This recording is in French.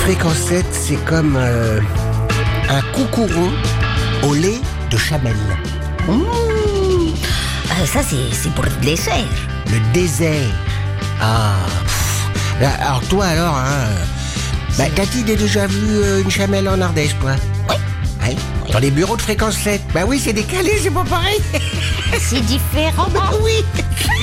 Fréquence 7, c'est comme un coucouron au lait de chamel. Ça, c'est pour le dessert. Le désert. Alors toi alors, t'as-tu déjà vu une chamelle en Ardèche, toi? Oui. Ouais. Dans les bureaux de Fréquence 7. Bah oui, c'est décalé, c'est pas pareil. C'est différent. Oui.